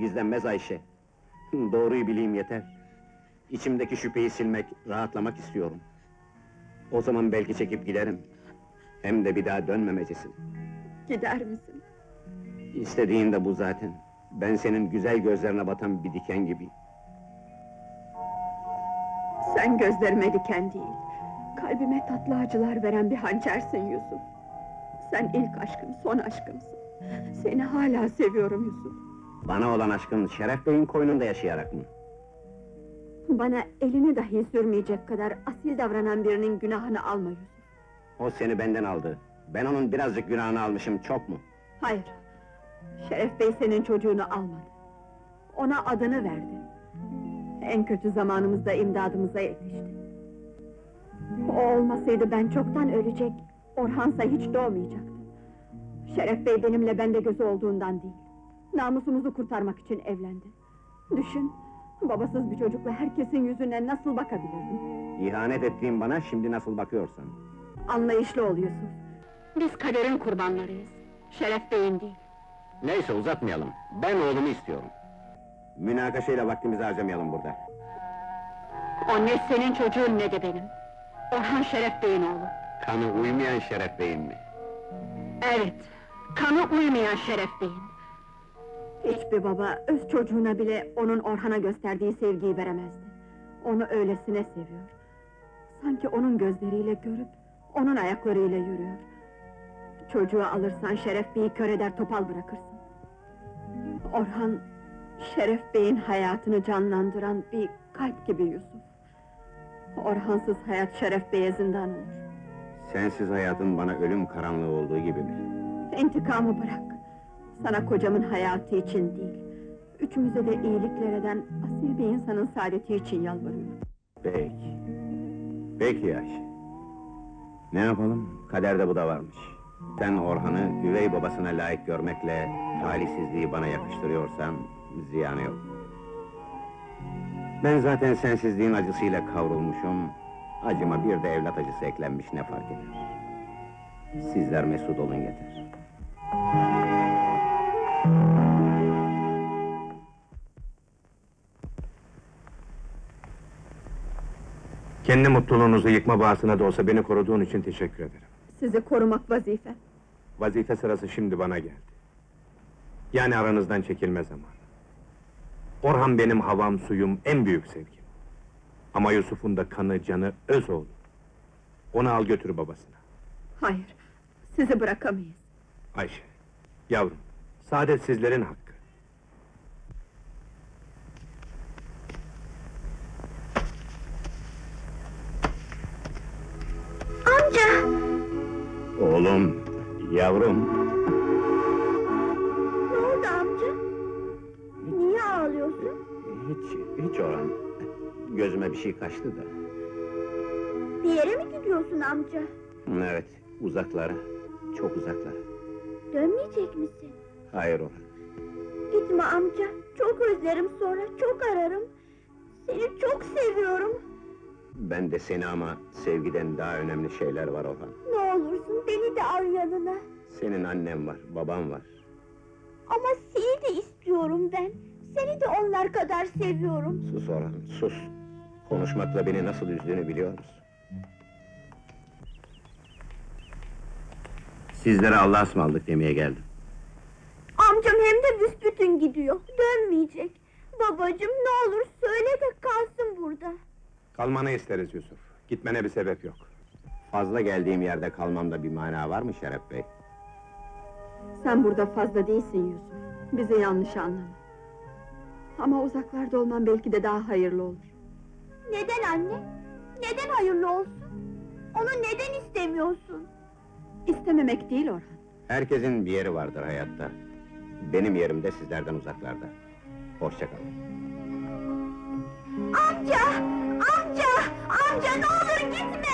gizlenmez Ayşe. Doğruyu bileyim yeter. İçimdeki şüpheyi silmek, rahatlamak istiyorum. O zaman belki çekip giderim. Hem de bir daha dönmemecesine. Gider misin? İstediğin de bu zaten. Ben senin güzel gözlerine batan bir diken gibiyim. Sen gözlerime diken değil, kalbime tatlı acılar veren bir hançersin Yusuf. Sen ilk aşkım, son aşkımsın. Seni hala seviyorum Yusuf. Bana olan aşkın Şeref Bey'in koynunda yaşayarak mı? Bana elini dahi sürmeyecek kadar asil davranan birinin günahını alma Yusuf. O seni benden aldı. Ben onun birazcık günahını almışım, çok mu? Hayır, Şeref Bey senin çocuğunu almadı. Ona adını verdi. En kötü zamanımızda imdadımıza yetişti. O olmasaydı ben çoktan ölecek, Orhan'sa hiç doğmayacaktı. Şeref Bey benimle bende gözü olduğundan değil, namusumuzu kurtarmak için evlendi. Düşün, babasız bir çocukla herkesin yüzüne nasıl bakabilirdim? İhanet ettiğin bana şimdi nasıl bakıyorsan. Anlayışlı ol Yusuf. Biz kaderin kurbanlarıyız, Şeref Bey'in değil. Neyse uzatmayalım, ben oğlumu istiyorum. Münakaşayla vaktimizi harcamayalım burada. O ne senin çocuğun ne de benim. Orhan Şeref Bey'in oğlu. Kanı uymayan Şeref Bey'in mi? Evet, kanı uymayan Şeref Bey'in. Hiçbir baba öz çocuğuna bile onun Orhan'a gösterdiği sevgiyi veremezdi. Onu öylesine seviyor. Sanki onun gözleriyle görüp, onun ayaklarıyla yürüyor. Çocuğu alırsan Şeref Bey'i kör eder topal bırakırsın. Orhan, Şeref Bey'in hayatını canlandıran bir kalp gibi Yusuf. Orhansız hayat Şeref Bey'e zindan olur. Sensiz hayatın bana ölüm karanlığı olduğu gibi mi? İntikamı bırak. Sana kocamın hayatı için değil, üçümüze de iyilikler eden asil bir insanın saadeti için yalvarıyorum. Peki. Peki Ayşe. Ne yapalım? Kaderde bu da varmış. Sen Orhan'ı üvey babasına layık görmekle talihsizliği bana yakıştırıyorsan ziyanı yok. Ben zaten sensizliğin acısıyla kavrulmuşum. Acıma bir de evlat acısı eklenmiş, ne fark eder? Sizler mesut olun yeter. Kendi mutluluğunuzu yıkma bahasına da olsa beni koruduğun için teşekkür ederim. Sizi korumak vazifem. Vazife sırası şimdi bana geldi. Yani aranızdan çekilme zamanı. Orhan benim havam, suyum, en büyük sevgim. Ama Yusuf'un da kanı, canı, öz oğlu. Onu al götür babasına. Hayır, sizi bırakamayız. Ayşe, yavrum, saadet sizlerin hakkı. Amca! Oğlum, yavrum. Ne oldu amca? Niye ağlıyorsun? Hiç Orhan. Gözüme bir şey kaçtı da. Bir yere mi gidiyorsun amca? Evet, uzaklara, çok uzaklara. Dönmeyecek misin? Hayır Orhan. Gitme amca, çok özlerim sonra, çok ararım. Seni çok seviyorum. Ben de seni, ama sevgiden daha önemli şeyler var Orhan. Ne olursun beni de al yanına. Senin annen var, baban var. Ama seni de istiyorum ben. Seni de onlar kadar seviyorum. Sus Orhan, sus! Konuşmakla beni nasıl üzdüğünü biliyor musun? Sizlere Allah'a ısmarladık demeye geldim. Amcam hem de büsbütün gidiyor, dönmeyecek. Babacığım ne olur söyle de kalsın burada. Kalmanı isteriz Yusuf, gitmene bir sebep yok. Fazla geldiğim yerde kalmamda bir mana var mı Şeref Bey? Sen burada fazla değilsin Yusuf, bizi yanlış anlama. Ama uzaklarda olman belki de daha hayırlı olur. Neden anne? Neden hayırlı olsun? Onu neden istemiyorsun? İstememek değil Orhan. Herkesin bir yeri vardır hayatta. Benim yerim de sizlerden uzaklarda. Hoşça kalın. Amca! Amca! Amca ne olur gitme!